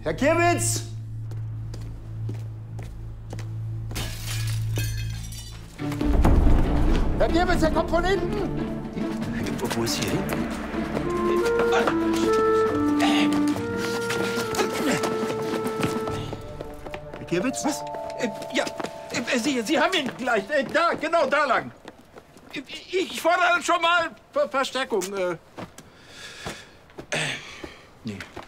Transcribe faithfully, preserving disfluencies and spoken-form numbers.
Herr Kirwitz! Herr Kirwitz, er kommt von hinten! Wo ist hier hin? Herr Kirwitz? Was? Äh, ja, äh, Sie, Sie haben ihn gleich. Äh, da, genau da lang. Ich, ich fordere schon mal Ver Verstärkung. Äh. Äh, nee.